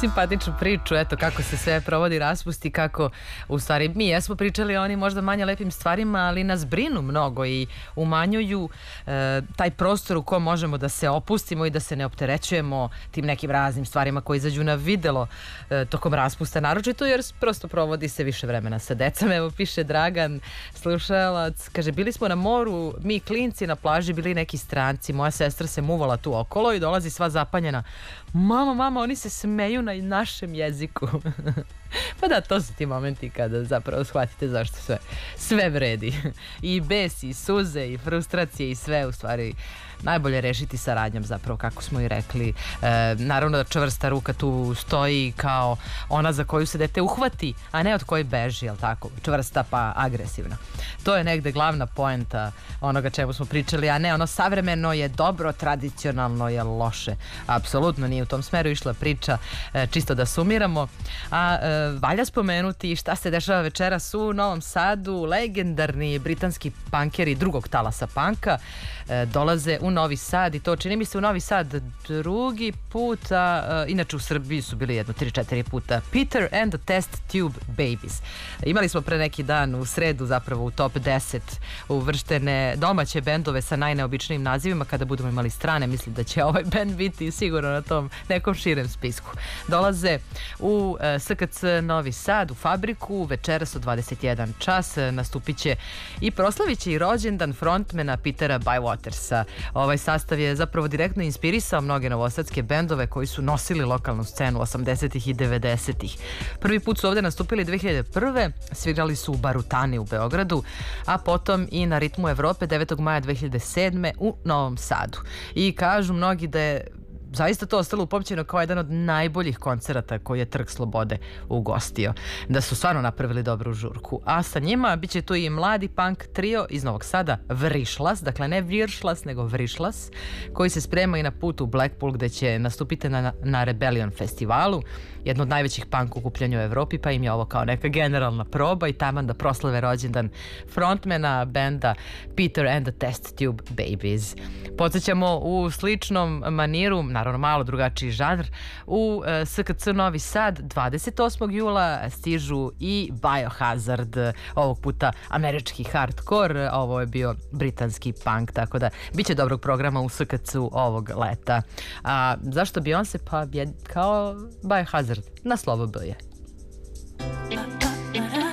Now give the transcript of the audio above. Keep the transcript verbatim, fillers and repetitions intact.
simpatičnu priču, eto kako se sve provodi raspust i kako u stvari mi jesmo pričali o onim možda manje lepim stvarima, ali nas brinu mnogo i umanjuju e, taj prostor u kom možemo da se opustimo i da se ne opterećujemo tim nekim raznim stvarima koji izađu na videlo e, tokom raspusta, naročito jer prosto provodi se više vremena sa decom. Evo piše Dragan, slušalac, kaže, bili smo na moru, mi klinci, na plaži bili neki stranci, moja sestra se muvala tu okolo i dolazi sva zapanjena. Mama, mama, oni se smeju na našem jeziku. Pa da, to su ti momenti kada zapravo shvatite zašto sve, sve vredi. I bes, i suze, i frustracije, i sve u stvari najbolje rešiti saradnjom, zapravo, kako smo i rekli. E, naravno da čvrsta ruka tu stoji kao ona za koju se dete uhvati, a ne od koje beži, jel tako? Čvrsta pa agresivna. To je negde glavna poenta onoga čemu smo pričali, a ne ono savremeno je dobro, tradicionalno je loše. Apsolutno nije u tom smeru išla priča, e, čisto da sumiramo. A e, valja spomenuti šta se dešava večeras u Novom Sadu. Legendarni britanski punkeri drugog talasa panka e, dolaze u Novi Sad i to čini mi se u Novi Sad drugi put, a, inače u Srbiji su bili jedno tri četiri puta. Peter and the Test Tube Babies. Imali smo pre neki dan u sredu zapravo u top deset uvrštene domaće bendove sa najneobičnijim nazivima. Kada budemo imali strane, mislim da će ovaj bend biti sigurno na tom nekom širem spisku. Dolaze u e, S K C Novi Sad, u Fabriku, večeras od dvadeset jedan čas. Nastupit će i proslavit će i rođendan frontmana Petera Bywatersa. Ovaj sastav je zapravo direktno inspirisao mnoge novosadske bendove koji su nosili lokalnu scenu osamdesetih i devedesetih. Prvi put su ovde nastupili dve hiljade prve. Svirali su u Barutani u Beogradu, a potom i na Ritmu Evrope devetog maja dve hiljade sedme u Novom Sadu. I kažu mnogi da je zaista to ostalo upamćeno kao jedan od najboljih koncerata koji je Trg slobode ugostio. Da su stvarno napravili dobru žurku. A sa njima bit će tu i mladi punk trio iz Novog Sada, Vrišlas, dakle ne Viršlas, nego Vrišlas, koji se sprema i na put u Blackpool gde će nastupiti na, na Rebellion festivalu, jedno od najvećih punk okupljanja u Evropi, pa im je ovo kao neka generalna proba i taman da proslave rođendan frontmana benda Peter and the Test Tube Babies. Podsjećamo u sličnom maniru, naravno malo drugačiji žanr, u S K C Novi Sad dvadeset osmog jula stižu i Biohazard, ovog puta američki hardcore, ovo je bio britanski punk, tako da bit će dobrog programa u S K C-u ovog leta. A zašto Beyoncé? Pa je kao Biohazard, na slovo B je.